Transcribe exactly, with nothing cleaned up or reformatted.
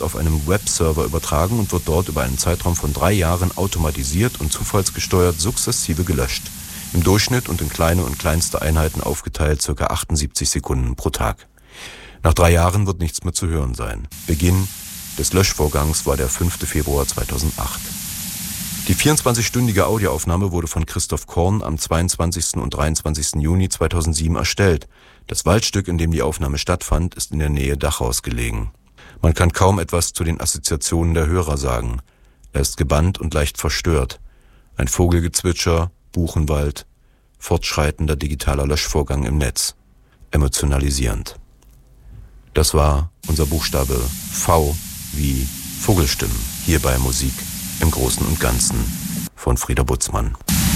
auf einem Webserver übertragen und wird dort über einen Zeitraum von drei Jahren automatisiert und zufallsgesteuert sukzessive gelöscht. Im Durchschnitt und in kleine und kleinste Einheiten aufgeteilt ca. achtundsiebzig Sekunden pro Tag. Nach drei Jahren wird nichts mehr zu hören sein. Beginn des Löschvorgangs war der fünfte Februar zweitausendacht. Die vierundzwanzigstündige Audioaufnahme wurde von Christoph Korn am zweiundzwanzigsten und dreiundzwanzigsten Juni zweitausendsieben erstellt. Das Waldstück, in dem die Aufnahme stattfand, ist in der Nähe Dachaus gelegen. Man kann kaum etwas zu den Assoziationen der Hörer sagen. Er ist gebannt und leicht verstört. Ein Vogelgezwitscher, Buchenwald, fortschreitender digitaler Löschvorgang im Netz. Emotionalisierend. Das war unser Buchstabe V wie Vogelstimmen hier bei Musik im Großen und Ganzen von Frieder Butzmann.